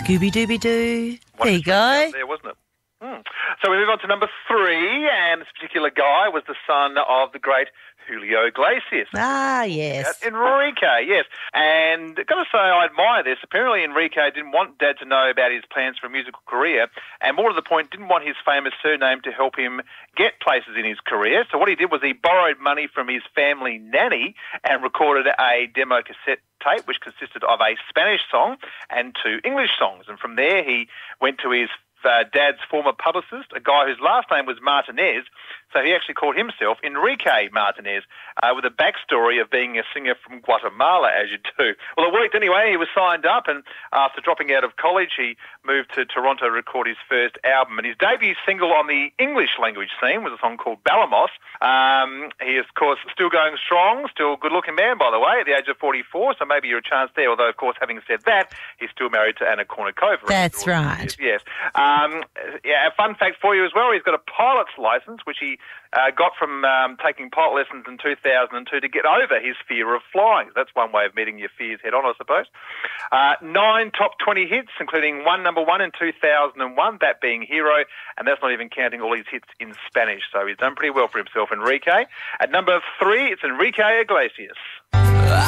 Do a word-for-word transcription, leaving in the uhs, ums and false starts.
Scooby-Dooby-Doo. There you go. There, wasn't it? Hmm. So we move on to number three, and this particular guy was the son of the great Julio Iglesias. Ah, yes. Enrique, yes. And I've got to say, I admire this. Apparently Enrique didn't want Dad to know about his plans for a musical career, and more to the point, didn't want his famous surname to help him get places in his career. So what he did was he borrowed money from his family nanny and recorded a demo cassette tape, which consisted of a Spanish song and two English songs. And from there, he went to his Uh, Dad's former publicist, a guy whose last name was Martinez, so he actually called himself Enrique Martinez, uh, with a backstory of being a singer from Guatemala, as you do. Well, it worked anyway. He was signed up, and after dropping out of college, he moved to Toronto to record his first album. And his debut single on the English language scene was a song called Balamos. Um, he is, of course, still going strong, still a good-looking man, by the way, at the age of forty-four, so maybe you're a chance there. Although, of course, having said that, he's still married to Anna Kournikova. That's right. Yes. Um, yeah, a fun fact for you as well, he's got a pilot's license, which he uh, got from um, taking pilot lessons in two thousand two to get over his fear of flying. That's one way of meeting your fears head on, I suppose. Uh, nine top twenty hits, including one number one in two thousand one, that being Hero, and that's not even counting all his hits in Spanish. So he's done pretty well for himself, Enrique. At number three, it's Enrique Iglesias.